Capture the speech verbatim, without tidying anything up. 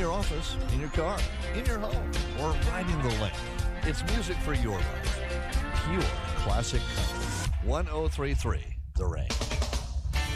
your office, in your car, in your home, or riding the lake. It's music for your life. Pure classic country. ten thirty-three The Range.